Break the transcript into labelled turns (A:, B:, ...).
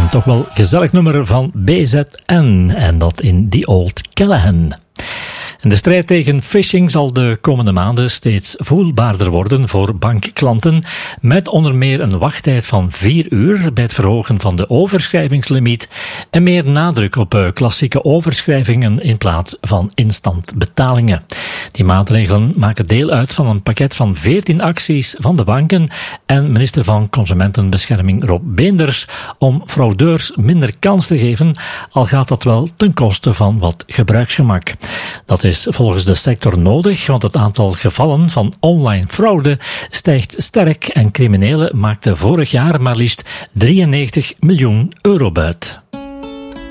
A: Een toch wel gezellig nummer van BZN en dat in The Old Callahan. En de strijd tegen phishing zal de komende maanden steeds voelbaarder worden voor bankklanten, met onder meer een wachttijd van 4 uur bij het verhogen van de overschrijvingslimiet en meer nadruk op klassieke overschrijvingen in plaats van instant betalingen. Die maatregelen maken deel uit van een pakket van 14 acties van de banken en minister van Consumentenbescherming Rob Beenders om fraudeurs minder kans te geven, al gaat dat wel ten koste van wat gebruiksgemak. Dat is volgens de sector nodig, want het aantal gevallen van online fraude stijgt sterk en criminelen maakten vorig jaar maar liefst €93 miljoen buit.